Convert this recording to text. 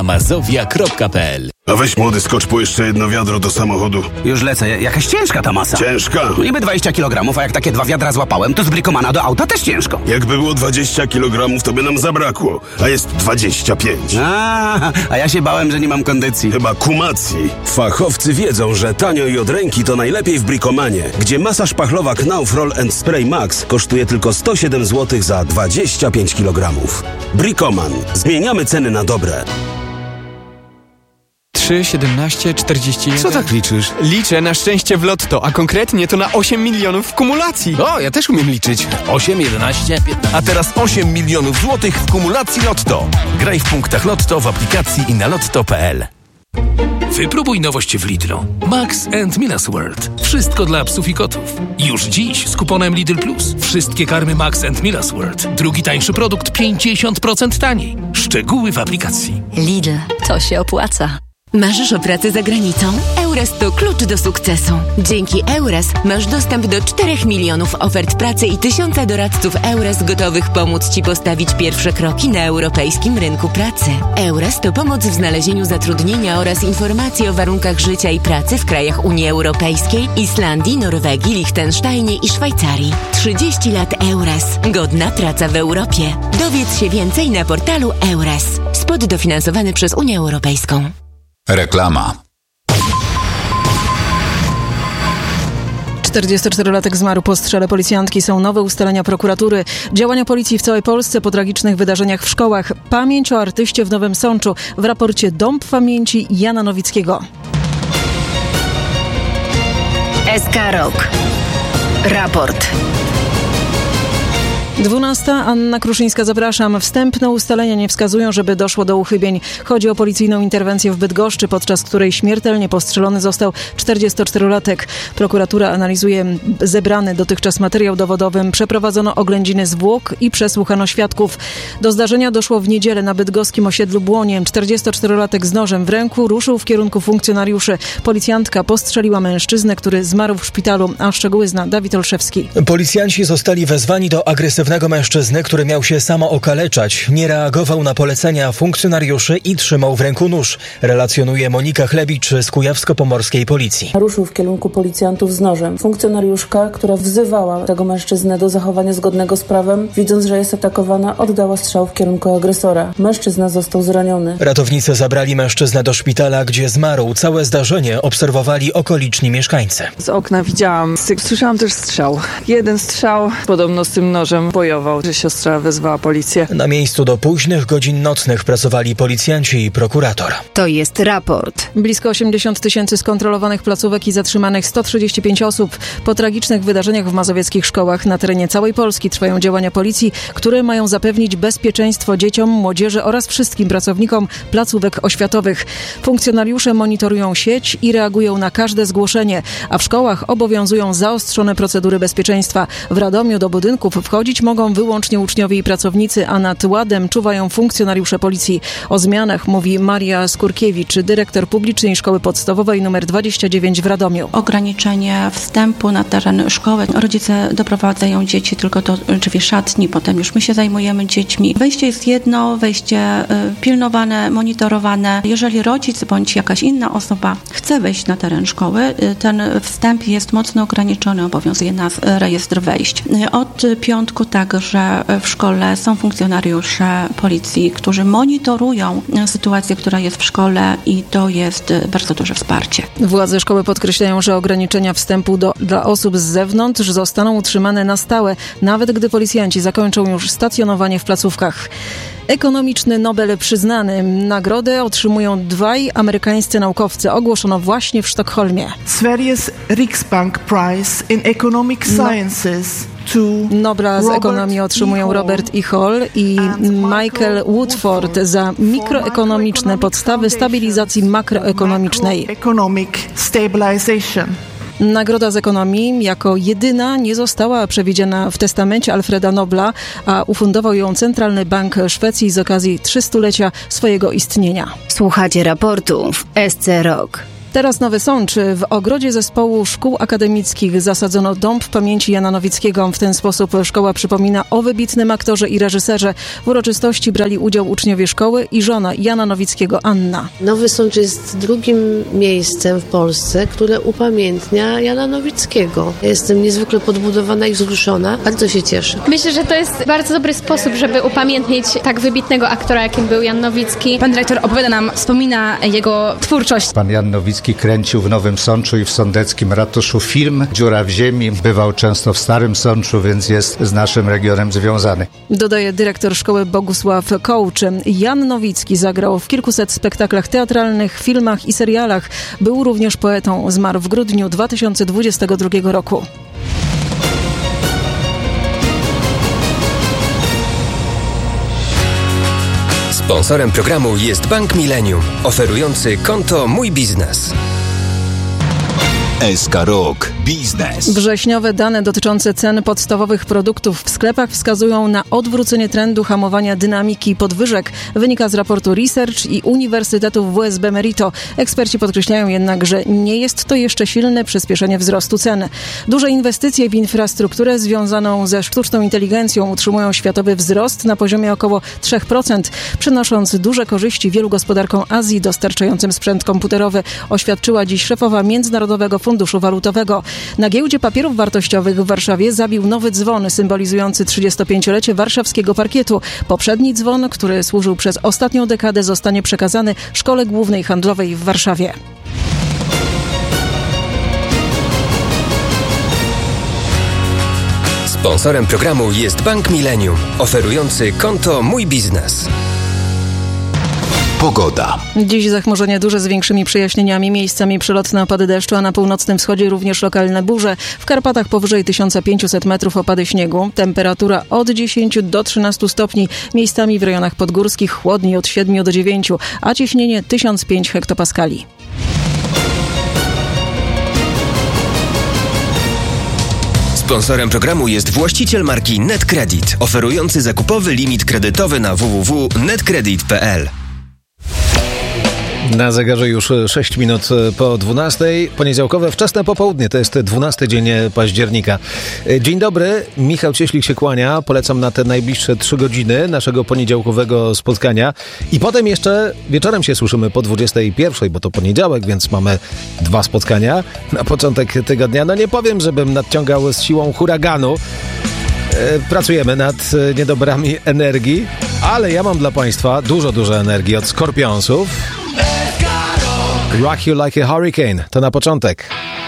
Mazowia.pl. A weź młody, skocz po jeszcze jedno wiadro do samochodu. Już lecę. Jakaś ciężka ta masa. Ciężka? Niby 20 kg, a jak takie 2 wiadra złapałem, to z Bricomana do auta też ciężko. Jakby było 20 kg, to by nam zabrakło. A jest 25. A ja się bałem, że nie mam kondycji. Chyba kumacji. Fachowcy wiedzą, że tanio i od ręki to najlepiej w Bricomanie, gdzie masa szpachlowa Knauf Roll & Spray Max kosztuje tylko 107 zł za 25 kg. Bricoman. Zmieniamy ceny na dobre. 3, 17, 41... Co tak liczysz? Liczę na szczęście w lotto, a konkretnie to na 8 milionów w kumulacji. O, ja też umiem liczyć. 8, 11, 15. A teraz 8 milionów złotych w kumulacji Lotto. Graj w punktach Lotto w aplikacji i na lotto.pl. Wypróbuj nowość w Lidlu. Max & Miller's World. Wszystko dla psów i kotów. Już dziś z kuponem Lidl Plus. Wszystkie karmy Max & Miller's World. Drugi tańszy produkt 50% taniej. Szczegóły w aplikacji. Lidl. To się opłaca. Marzysz o pracy za granicą? Eures to klucz do sukcesu. Dzięki Eures masz dostęp do 4 milionów ofert pracy i 1000 doradców Eures gotowych pomóc Ci postawić pierwsze kroki na europejskim rynku pracy. Eures to pomoc w znalezieniu zatrudnienia oraz informacje o warunkach życia i pracy w krajach Unii Europejskiej, Islandii, Norwegii, Liechtensteinie i Szwajcarii. 30 lat Eures. Godna praca w Europie. Dowiedz się więcej na portalu Eures. Spot dofinansowany przez Unię Europejską. Reklama. 44-latek zmarł po strzale policjantki. Są nowe ustalenia prokuratury. Działania policji w całej Polsce po tragicznych wydarzeniach w szkołach. Pamięć o artyście w Nowym Sączu w raporcie Dąb Pamięci Jana Nowickiego. SK Rok. Raport. 12. Anna Kruszyńska, zapraszam. Wstępne ustalenia nie wskazują, żeby doszło do uchybień. Chodzi o policyjną interwencję w Bydgoszczy, podczas której śmiertelnie postrzelony został 44-latek. Prokuratura analizuje zebrany dotychczas materiał dowodowy. Przeprowadzono oględziny zwłok i przesłuchano świadków. Do zdarzenia doszło w niedzielę na bydgoskim osiedlu Błonie. 44-latek z nożem w ręku ruszył w kierunku funkcjonariuszy. Policjantka postrzeliła mężczyznę, który zmarł w szpitalu, a szczegóły zna Dawid Olszewski. Policjanci zostali wezwani do agresywnego mężczyzny, który miał się samo okaleczać. Nie reagował na polecenia funkcjonariuszy i trzymał w ręku nóż, relacjonuje Monika Chlebicz z kujawsko-pomorskiej policji. Ruszył w kierunku policjantów z nożem. Funkcjonariuszka, która wzywała tego mężczyznę do zachowania zgodnego z prawem, widząc, że jest atakowana, oddała strzał w kierunku agresora. Mężczyzna został zraniony. Ratownicy zabrali mężczyznę do szpitala, gdzie zmarł. Całe zdarzenie obserwowali okoliczni mieszkańcy. Z okna widziałam, słyszałam też strzał. Jeden strzał, podobno z tym nożem bojował, że siostra wezwała policję. Na miejscu do późnych godzin nocnych pracowali policjanci i prokurator. To jest raport. Blisko 80 000 skontrolowanych placówek i zatrzymanych 135 osób. Po tragicznych wydarzeniach w mazowieckich szkołach na terenie całej Polski trwają działania policji, które mają zapewnić bezpieczeństwo dzieciom, młodzieży oraz wszystkim pracownikom placówek oświatowych. Funkcjonariusze monitorują sieć i reagują na każde zgłoszenie, a w szkołach obowiązują zaostrzone procedury bezpieczeństwa. W Radomiu do budynków wchodzić mogą wyłącznie uczniowie i pracownicy, a nad ładem czuwają funkcjonariusze policji. O zmianach mówi Maria Skurkiewicz, dyrektor publicznej szkoły podstawowej nr 29 w Radomiu. Ograniczenie wstępu na teren szkoły. Rodzice doprowadzają dzieci tylko do drzwi szatni, potem już my się zajmujemy dziećmi. Wejście jest jedno, wejście pilnowane, monitorowane. Jeżeli rodzic bądź jakaś inna osoba chce wejść na teren szkoły, ten wstęp jest mocno ograniczony, obowiązuje nas rejestr wejść. Od piątku także w szkole są funkcjonariusze policji, którzy monitorują sytuację, która jest w szkole i to jest bardzo duże wsparcie. Władze szkoły podkreślają, że ograniczenia wstępu dla osób z zewnątrz zostaną utrzymane na stałe, nawet gdy policjanci zakończą już stacjonowanie w placówkach. Ekonomiczny Nobel przyznany. Nagrodę otrzymują dwaj amerykańscy naukowcy. Ogłoszono właśnie w Sztokholmie. Sveriges Riksbank Prize in Economic Sciences. Nobla z ekonomii otrzymują Robert E. Hall i Michael Woodford za mikroekonomiczne podstawy stabilizacji makroekonomicznej. Nagroda z ekonomii jako jedyna nie została przewidziana w testamencie Alfreda Nobla, a ufundował ją Centralny Bank Szwecji z okazji 300-lecia swojego istnienia. Słuchacie raportu w SC Rok. Teraz Nowy Sącz. W ogrodzie zespołu szkół akademickich zasadzono dąb pamięci Jana Nowickiego. W ten sposób szkoła przypomina o wybitnym aktorze i reżyserze. W uroczystości brali udział uczniowie szkoły i żona Jana Nowickiego, Anna. Nowy Sącz jest drugim miejscem w Polsce, które upamiętnia Jana Nowickiego. Jestem niezwykle podbudowana i wzruszona. Bardzo się cieszę. Myślę, że to jest bardzo dobry sposób, żeby upamiętnić tak wybitnego aktora, jakim był Jan Nowicki. Pan dyrektor opowiada nam, wspomina jego twórczość. Pan Jan Nowicki kręcił w Nowym Sączu i w sądeckim ratuszu film Dziura w ziemi. Bywał często w Starym Sączu, więc jest z naszym regionem związany. Dodaje dyrektor szkoły Bogusław Kołcz. Jan Nowicki zagrał w kilkuset spektaklach teatralnych, filmach i serialach. Był również poetą. Zmarł w grudniu 2022 roku. Sponsorem programu jest Bank Millennium, oferujący konto Mój Biznes. SK Rok Biznes. Wrześniowe dane dotyczące cen podstawowych produktów w sklepach wskazują na odwrócenie trendu hamowania dynamiki podwyżek. Wynika z raportu Research i Uniwersytetu WSB Merito. Eksperci podkreślają jednak, że nie jest to jeszcze silne przyspieszenie wzrostu cen. Duże inwestycje w infrastrukturę związaną ze sztuczną inteligencją utrzymują światowy wzrost na poziomie około 3%, przynosząc duże korzyści wielu gospodarkom Azji dostarczającym sprzęt komputerowy, oświadczyła dziś szefowa Międzynarodowego Funduszu Walutowego. Na giełdzie papierów wartościowych w Warszawie zabił nowy dzwon symbolizujący 35-lecie warszawskiego parkietu. Poprzedni dzwon, który służył przez ostatnią dekadę, zostanie przekazany Szkole Głównej Handlowej w Warszawie. Sponsorem programu jest Bank Millennium, oferujący konto Mój Biznes. Pogoda. Dziś zachmurzenie duże z większymi przejaśnieniami, miejscami przelotne opady deszczu, a na północnym wschodzie również lokalne burze. W Karpatach powyżej 1500 metrów opady śniegu. Temperatura od 10 do 13 stopni, miejscami w rejonach podgórskich chłodniej od 7 do 9, a ciśnienie 1005 hektopaskali. Sponsorem programu jest właściciel marki NetCredit, oferujący zakupowy limit kredytowy na www.netcredit.pl. Na zegarze już 6 minut po 12. Poniedziałkowe wczesne popołudnie, to jest 12 dzień października. Dzień dobry, Michał Cieślik się kłania. Polecam na te najbliższe 3 godziny naszego poniedziałkowego spotkania. I potem jeszcze wieczorem się słyszymy po 21, bo to poniedziałek, więc mamy 2 spotkania na początek tygodnia. No nie powiem, żebym nadciągał z siłą huraganu. Pracujemy nad niedobrami energii, ale ja mam dla Państwa dużo energii od Skorpionsów. Rock You Like a Hurricane, to na początek.